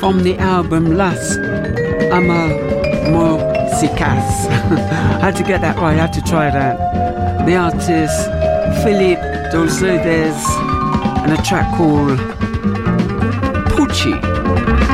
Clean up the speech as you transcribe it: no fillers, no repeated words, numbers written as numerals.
from the album Las Amorosicas. I had to get that right, I had to try that. The artist Philip Dolcedes and a track called Pucci.